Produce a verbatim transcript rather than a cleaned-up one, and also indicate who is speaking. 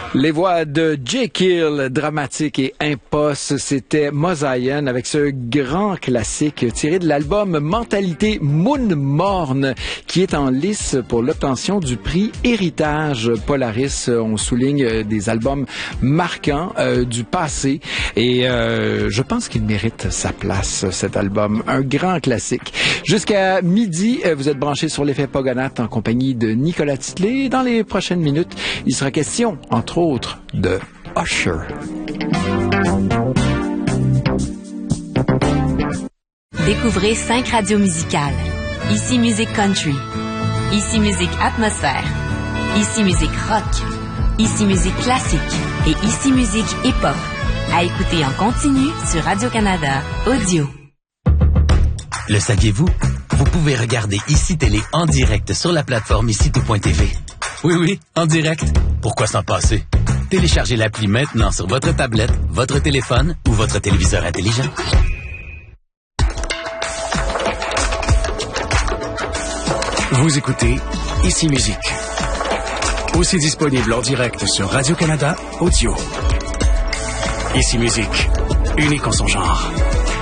Speaker 1: Les voix de Jekyll, dramatique et imposte, c'était Mosaïen avec ce grand classique tiré de l'album Mentalité Moon Morne qui est en lice pour l'obtention du prix Héritage Polaris. On souligne des albums marquants euh, du passé et euh, je pense qu'il mérite sa place, cet album. Un grand classique. Jusqu'à midi, vous êtes branchés sur l'effet Pogonat en compagnie de Nicolas Titley. Dans les prochaines minutes, il sera question, entre autres, de Usher.
Speaker 2: Découvrez cinq radios musicales. Ici Musique Country. Ici Musique Atmosphère. Ici Musique Rock. Ici Musique Classique. Et Ici Musique Hip-Hop. À écouter en continu sur Radio-Canada Audio.
Speaker 3: Le saviez-vous? Vous pouvez regarder Ici Télé en direct sur la plateforme ici tout point t v. Oui, oui, en direct. Pourquoi s'en passer? Téléchargez l'appli maintenant sur votre tablette, votre téléphone ou votre téléviseur intelligent.
Speaker 4: Vous écoutez Ici Musique. Aussi disponible en direct sur Radio-Canada Audio. Ici Musique, unique en son genre.